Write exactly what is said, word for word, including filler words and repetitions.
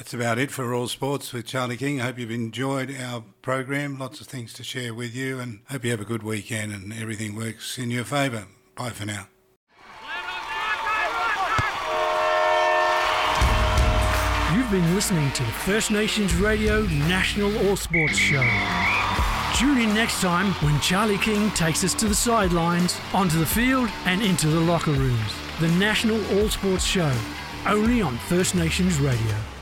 That's about it for All Sports with Charlie King. I hope you've enjoyed our program. Lots of things to share with you, and hope you have a good weekend and everything works in your favour. Bye for now. You've been listening to the First Nations Radio National All Sports Show. Tune in next time when Charlie King takes us to the sidelines, onto the field and into the locker rooms. The National All Sports Show, only on First Nations Radio.